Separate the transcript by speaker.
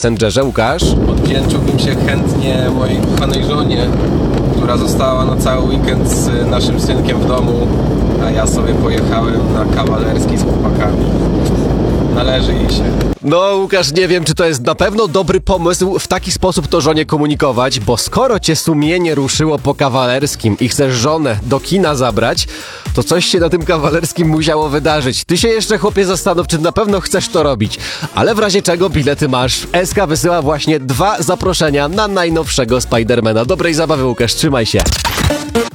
Speaker 1: Messengerze, Łukasz?
Speaker 2: Odwdzięczyłbym się chętnie mojej kochanej żonie, która została na cały weekend z naszym synkiem w domu, a ja sobie pojechałem na kawalerski z chłopakami. Należy jej się.
Speaker 1: No, Łukasz, nie wiem, czy to jest na pewno dobry pomysł w taki sposób to żonie komunikować, bo skoro cię sumienie ruszyło po kawalerskim i chcesz żonę do kina zabrać, to coś się na tym kawalerskim musiało wydarzyć. Ty się jeszcze, chłopie, zastanów, czy na pewno chcesz to robić. Ale w razie czego bilety masz. SK wysyła właśnie 2 zaproszenia na najnowszego Spidermana. Dobrej zabawy, Łukasz, trzymaj się.